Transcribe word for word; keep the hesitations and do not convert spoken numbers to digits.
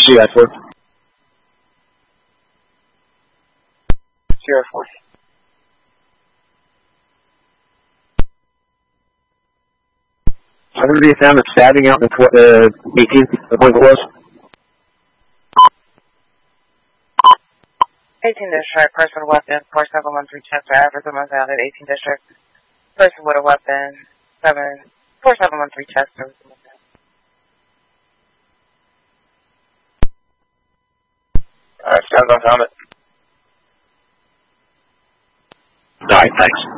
C I four. Sierra four. Somebody found a stabbing out in the uh, eighteenth, I believe it was. eighteenth District, person with a weapon, four seven one three Chester Ave, someone found at eighteenth District. Person with a weapon, seven four seven one three Chester. Alright, stands on found it. Alright, thanks.